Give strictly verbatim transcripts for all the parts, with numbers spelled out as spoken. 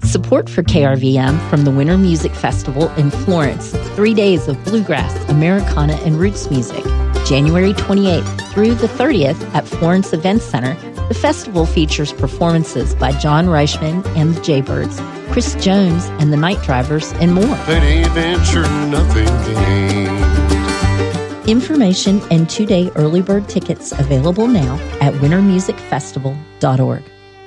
Support for K R V M from the Winter Music Festival in Florence. Three days of bluegrass, Americana, and roots music. January twenty-eighth through the thirtieth at Florence Events Center. The festival features performances by John Reichman and the Jaybirds, Chris Jones and the Night Drivers, and more. That ain't venture, nothing gained. Information and two-day early bird tickets available now at winter music festival dot org.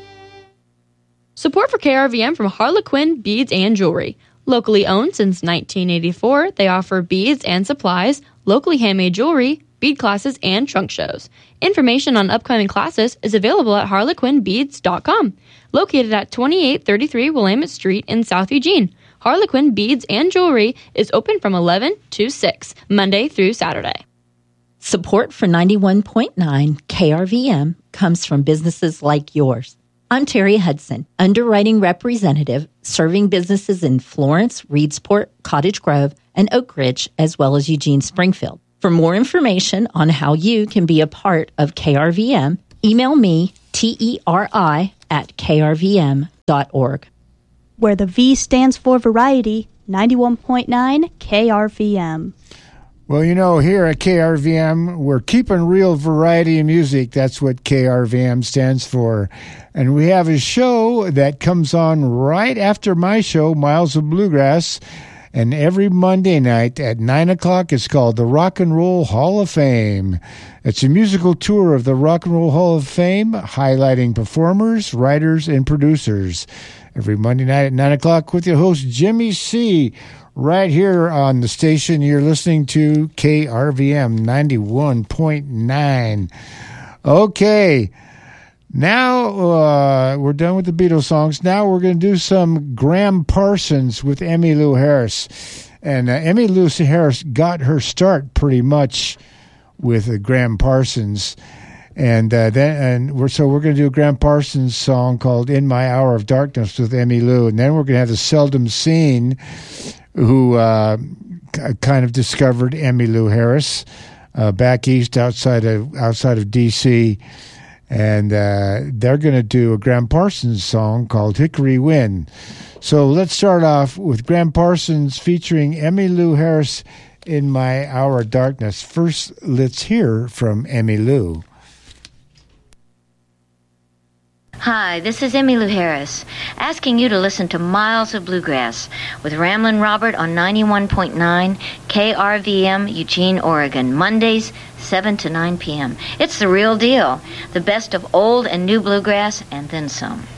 Support for K R V M from Harlequin Beads and Jewelry. Locally owned since nineteen eighty-four, they offer beads and supplies, locally handmade jewelry, bead classes, and trunk shows. Information on upcoming classes is available at harlequin beads dot com. Located at twenty-eight thirty-three Willamette Street in South Eugene, Harlequin Beads and Jewelry is open from eleven to six, Monday through Saturday. Support for ninety-one point nine K R V M comes from businesses like yours. I'm Terry Hudson, underwriting representative, serving businesses in Florence, Reedsport, Cottage Grove, and Oak Ridge, as well as Eugene Springfield. For more information on how you can be a part of K R V M, email me, T E R I, at K R V M dot org. Where the V stands for variety, ninety-one point nine K R V M. Well, you know, here at K R V M, we're keeping real variety in music. That's what K R V M stands for. And we have a show that comes on right after my show, Miles of Bluegrass. And every Monday night at nine o'clock, it's called the Rock and Roll Hall of Fame. It's a musical tour of the Rock and Roll Hall of Fame, highlighting performers, writers, and producers. Every Monday night at nine o'clock with your host, Jimmy C., right here on the station you're listening to, K R V M ninety-one point nine. Okay. Now uh, we're done with the Beatles songs. Now we're going to do some Graham Parsons with Emmylou Harris. And uh, Emmylou Harris got her start pretty much with uh, Graham Parsons. And uh, then, and we're so we're going to do a Graham Parsons song called "In My Hour of Darkness" with Emmylou, and then we're going to have the Seldom Seen, who uh, kind of discovered Emmylou Harris uh, back east outside of outside of D C, and uh, they're going to do a Graham Parsons song called "Hickory Wind." So let's start off with Graham Parsons featuring Emmylou Harris, "In My Hour of Darkness." First, let's hear from Emmylou. Hi, this is Emmylou Harris, asking you to listen to Miles of Bluegrass with Ramblin' Robert on ninety-one point nine K R V M, Eugene, Oregon, Mondays, seven to nine p.m. It's the real deal, the best of old and new bluegrass, and then some.